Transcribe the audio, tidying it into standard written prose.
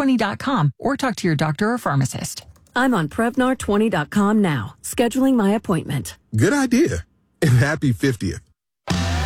Prevnar20.com or talk to your doctor or pharmacist. I'm on Prevnar20.com now, scheduling my appointment. Good idea. And happy 50th.